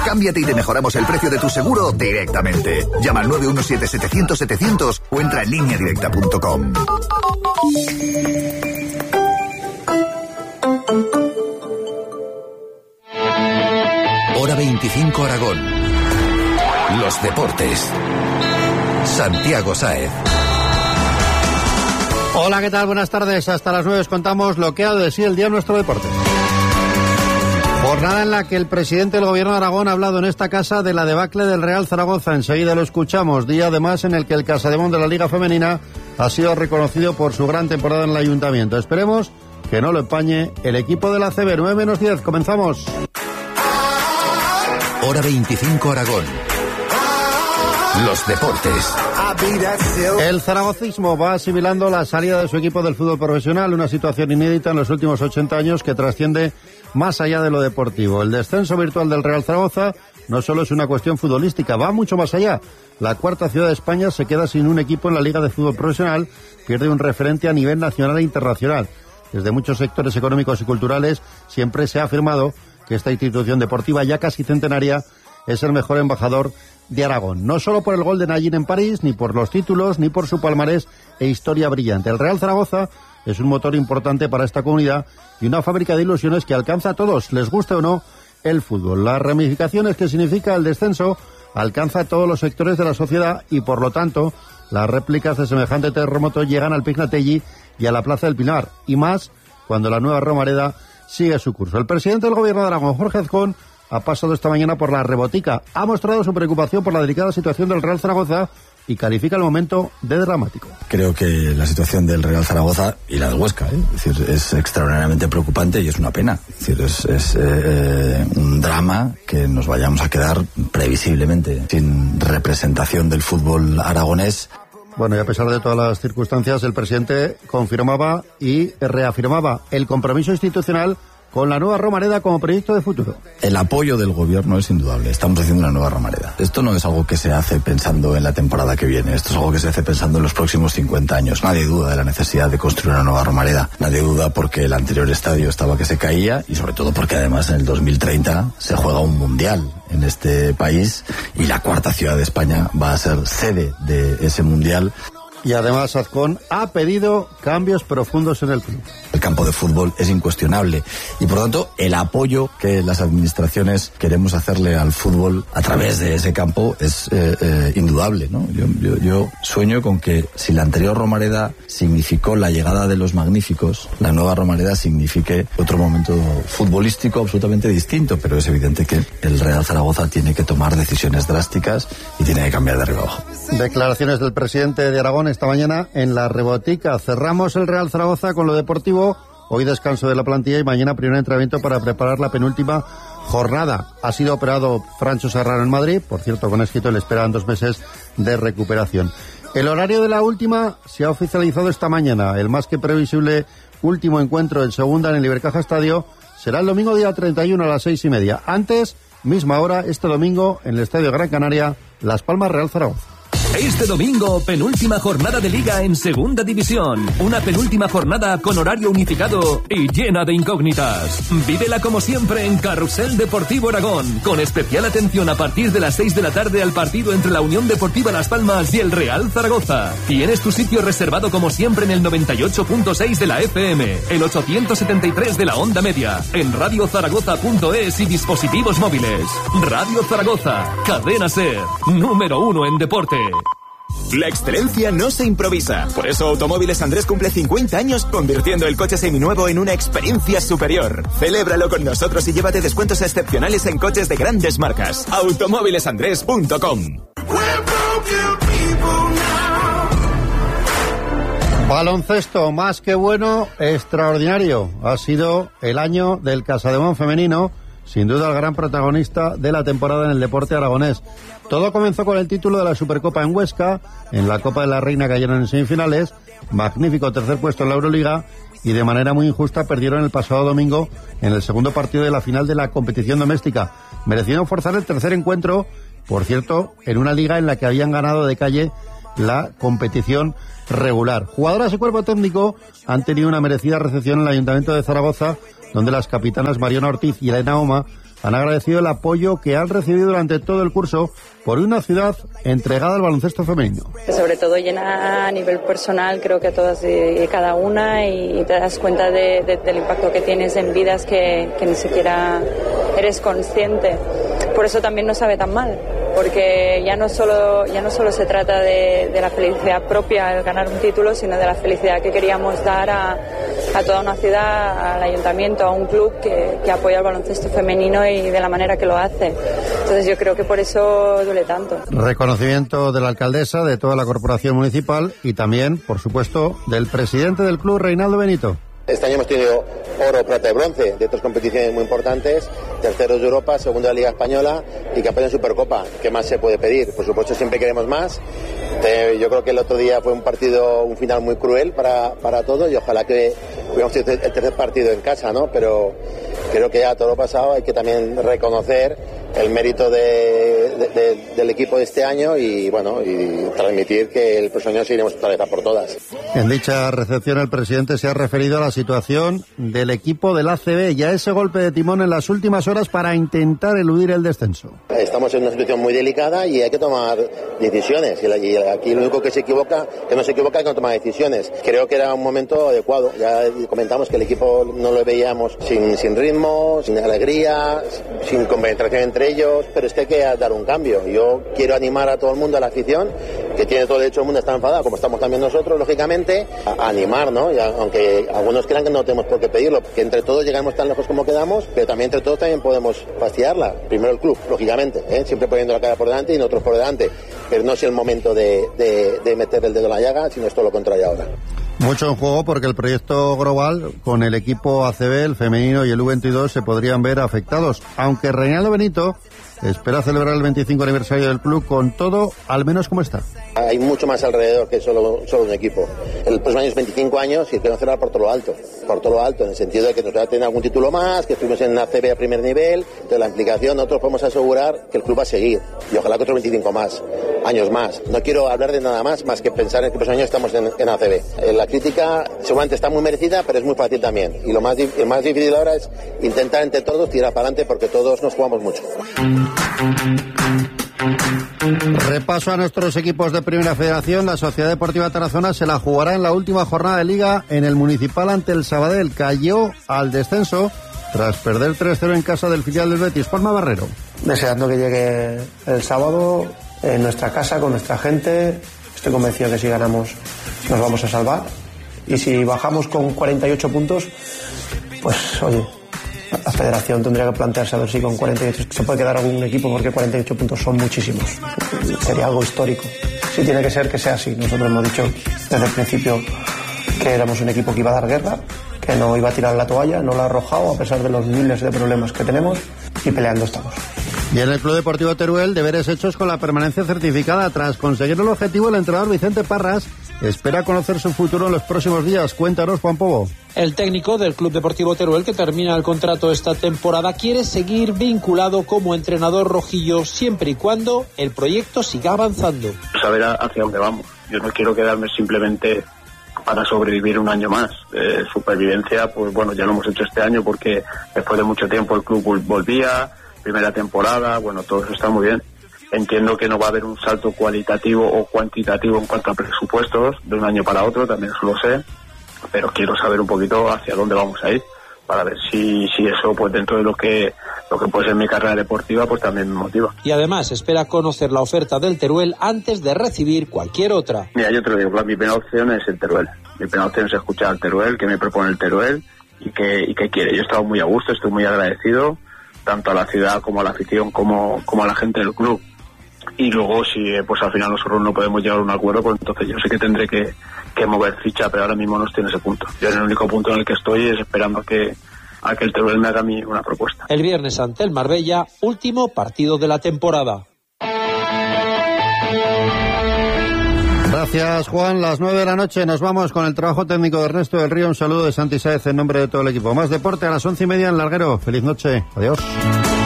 Cámbiate y te mejoramos el precio de tu seguro directamente. Llama al 917-700-700 o entra en lineadirecta.com. Hora 25 Aragón. Los deportes. Santiago Sáez. Hola, ¿qué tal? Buenas tardes. Hasta las 9 os contamos lo que ha de sí el día en nuestro deporte. Jornada en la que el presidente del Gobierno de Aragón ha hablado en esta casa de la debacle del Real Zaragoza. Enseguida lo escuchamos. Día además en el que el Casademón de la Liga Femenina ha sido reconocido por su gran temporada en el Ayuntamiento. Esperemos que no lo empañe el equipo de la CB. 9:10. Comenzamos. Hora 25 Aragón. Los deportes. El zaragocismo va asimilando la salida de su equipo del fútbol profesional, una situación inédita en los últimos 80 años que trasciende más allá de lo deportivo. El descenso virtual del Real Zaragoza no solo es una cuestión futbolística, va mucho más allá. La cuarta ciudad de España se queda sin un equipo en la Liga de Fútbol Profesional, pierde un referente a nivel nacional e internacional. Desde muchos sectores económicos y culturales siempre se ha afirmado que esta institución deportiva ya casi centenaria es el mejor embajador de Aragón, no solo por el gol de Nayín en París, ni por los títulos, ni por su palmarés e historia brillante. El Real Zaragoza es un motor importante para esta comunidad y una fábrica de ilusiones que alcanza a todos, les guste o no el fútbol. Las ramificaciones que significa el descenso alcanza a todos los sectores de la sociedad y, por lo tanto, las réplicas de semejante terremoto llegan al Pignatelli y a la Plaza del Pilar, y más cuando la nueva Romareda sigue su curso. El presidente del Gobierno de Aragón, Jorge Azcón, ha pasado esta mañana por la Rebotica, ha mostrado su preocupación por la delicada situación del Real Zaragoza y califica el momento de dramático. Creo que la situación del Real Zaragoza y la del Huesca, es decir, es extraordinariamente preocupante y es una pena. Es decir, es un drama que nos vayamos a quedar previsiblemente sin representación del fútbol aragonés. Bueno, y a pesar de todas las circunstancias, el presidente confirmaba y reafirmaba el compromiso institucional con la nueva Romareda como proyecto de futuro. El apoyo del gobierno es indudable. Estamos haciendo una nueva Romareda. Esto no es algo que se hace pensando en la temporada que viene. Esto es algo que se hace pensando en los próximos 50 años. Nadie duda de la necesidad de construir una nueva Romareda. Nadie duda porque el anterior estadio estaba que se caía y sobre todo porque además en el 2030 se juega un mundial en este país y la cuarta ciudad de España va a ser sede de ese mundial. Y además Azcón ha pedido cambios profundos en el club. El campo de fútbol es incuestionable y por lo tanto el apoyo que las administraciones queremos hacerle al fútbol a través de ese campo es indudable, ¿no? Yo sueño con que si la anterior Romareda significó la llegada de los magníficos, la nueva Romareda signifique otro momento futbolístico absolutamente distinto, pero es evidente que el Real Zaragoza tiene que tomar decisiones drásticas y tiene que cambiar de arriba abajo. Declaraciones del presidente de Aragón esta mañana en la Rebotica. Cerramos el Real Zaragoza con lo deportivo. Hoy descanso de la plantilla y mañana primer entrenamiento para preparar la penúltima jornada. Ha sido operado Francho Serrano en Madrid. Por cierto, con éxito le esperan 2 meses de recuperación. El horario de la última se ha oficializado esta mañana. El más que previsible último encuentro en segunda en el Ibercaja Estadio será el domingo día 31 a las 6:30. Antes, misma hora, este domingo en el Estadio Gran Canaria, Las Palmas Real Zaragoza. Este domingo, penúltima jornada de Liga en Segunda División. Una penúltima jornada con horario unificado y llena de incógnitas. Vívela como siempre en Carrusel Deportivo Aragón, con especial atención a partir de las 6 de la tarde al partido entre la Unión Deportiva Las Palmas y el Real Zaragoza. Tienes tu sitio reservado como siempre en el 98.6 de la FM, el 873 de la onda media, en radiozaragoza.es y dispositivos móviles. Radio Zaragoza, cadena SER, número 1 en deporte. La excelencia no se improvisa. Por eso Automóviles Andrés cumple 50 años convirtiendo el coche seminuevo en una experiencia superior. Celébralo con nosotros y llévate descuentos excepcionales en coches de grandes marcas. Automóvilesandrés.com. Baloncesto, más que bueno, extraordinario. Ha sido el año del Casademón femenino, sin duda el gran protagonista de la temporada en el deporte aragonés. Todo comenzó con el título de la Supercopa en Huesca, en la Copa de la Reina cayeron en semifinales, magnífico tercer puesto en la Euroliga y de manera muy injusta perdieron el pasado domingo en el segundo partido de la final de la competición doméstica. Merecieron forzar el tercer encuentro, por cierto, en una liga en la que habían ganado de calle la competición regular. Jugadoras y cuerpo técnico han tenido una merecida recepción en el Ayuntamiento de Zaragoza, donde las capitanas Mariona Ortiz y Elena Oma han agradecido el apoyo que han recibido durante todo el curso por una ciudad entregada al baloncesto femenino. Sobre todo llena a nivel personal, creo que a todas y cada una, y te das cuenta del impacto que tienes en vidas que ni siquiera eres consciente. Por eso también no sabe tan mal, porque ya no solo se trata de la felicidad propia al ganar un título, sino de la felicidad que queríamos dar a toda una ciudad, al ayuntamiento, a un club que apoya el baloncesto femenino y de la manera que lo hace. Entonces yo creo que por eso duele tanto. Reconocimiento de la alcaldesa, de toda la corporación municipal y también, por supuesto, del presidente del club, Reinaldo Benito. Este año hemos tenido oro, plata y bronce de otras competiciones muy importantes, terceros de Europa, segundo de la Liga Española y campeón de Supercopa. ¿Qué más se puede pedir? Por supuesto, siempre queremos más. Yo creo que el otro día fue un final muy cruel para todos y ojalá que hubiéramos tenido el tercer partido en casa, ¿no? Pero creo que ya todo lo pasado hay que también reconocer el mérito del equipo de este año y transmitir que el próximo año seguiremos otra vez a por todas. En dicha recepción el presidente se ha referido a la situación del equipo del ACB y a ese golpe de timón en las últimas horas para intentar eludir el descenso. Estamos en una situación muy delicada y hay que tomar decisiones y aquí lo único que no se equivoca es que no toma decisiones. Creo que era un momento adecuado. Ya comentamos que el equipo no lo veíamos sin ritmo, sin alegría, sin compenetración entre ellos, pero es que hay que dar un cambio. Yo quiero animar a todo el mundo, a la afición, que tiene todo el derecho del mundo a estar enfadada, como estamos también nosotros, lógicamente, a animar, ¿no? Y aunque algunos crean que no tenemos por qué pedirlo, que entre todos llegamos tan lejos como quedamos, pero también entre todos también podemos fastidiarla. Primero el club, lógicamente, siempre poniendo la cara por delante y nosotros por delante, pero no es el momento de meter el dedo en la llaga, sino es todo lo contrario ahora. Mucho en juego porque el proyecto global con el equipo ACB, el femenino y el U22 se podrían ver afectados, aunque Reinaldo Benito espera celebrar el 25 aniversario del club con todo, al menos como está. Hay mucho más alrededor que solo un equipo. El próximo año es 25 años y queremos celebrar por todo lo alto, en el sentido de que nos va a tener algún título más, que estuvimos en ACB a primer nivel, de la implicación, nosotros podemos asegurar que el club va a seguir, y ojalá que otros 25 años más. No quiero hablar de nada más que pensar en que el próximo año estamos en ACB. La crítica seguramente está muy merecida, pero es muy fácil también, y lo más difícil ahora es intentar entre todos tirar para adelante porque todos nos jugamos mucho. Repaso a nuestros equipos de Primera Federación. La Sociedad Deportiva Tarazona se la jugará en la última jornada de Liga en el Municipal ante el Sabadell. Cayó al descenso tras perder 3-0 en casa del filial del Betis. Juanma Barrero. Deseando que llegue el sábado en nuestra casa, con nuestra gente. Estoy convencido que si ganamos nos vamos a salvar. Y si bajamos con 48 puntos, pues oye, la federación tendría que plantearse a ver si con 48 se puede quedar algún equipo, porque 48 puntos son muchísimos. Sería algo histórico. Sí, tiene que ser que sea así. Nosotros hemos dicho desde el principio que éramos un equipo que iba a dar guerra, que no iba a tirar la toalla, no la ha arrojado a pesar de los miles de problemas que tenemos, y peleando estamos. Y en el Club Deportivo Teruel, deberes hechos con la permanencia certificada. Tras conseguir el objetivo, el entrenador Vicente Parras espera conocer su futuro en los próximos días. Cuéntanos, Juan Pobo. El técnico del Club Deportivo Teruel, que termina el contrato esta temporada, quiere seguir vinculado como entrenador rojillo siempre y cuando el proyecto siga avanzando. Saber hacia dónde vamos. Yo no quiero quedarme simplemente para sobrevivir un año más. Supervivencia, pues bueno, ya lo hemos hecho este año porque después de mucho tiempo el club volvía, primera temporada, bueno, todo eso está muy bien. Entiendo que no va a haber un salto cualitativo o cuantitativo en cuanto a presupuestos de un año para otro, también eso lo sé, pero quiero saber un poquito hacia dónde vamos a ir para ver si eso, pues dentro de lo que puede ser mi carrera deportiva, pues también me motiva. Y además espera conocer la oferta del Teruel antes de recibir cualquier otra. Mira, yo te lo digo, mi primera opción es el Teruel. Mi primera opción es escuchar al Teruel, que me propone el Teruel y que quiere. Yo he estado muy a gusto, estoy muy agradecido, tanto a la ciudad como a la afición, como a la gente del club. Y luego, si pues al final nosotros no podemos llegar a un acuerdo, pues entonces yo sé que tendré que mover ficha, pero ahora mismo no estoy en ese punto. Yo en el único punto en el que estoy es esperando a que el Teruel me haga a mí una propuesta. El viernes ante el Marbella, último partido de la temporada. Gracias, Juan. Las 9 de la noche nos vamos con el trabajo técnico de Ernesto del Río. Un saludo de Santi Sáez en nombre de todo el equipo. Más deporte a las 11:30 en Larguero. Feliz noche. Adiós.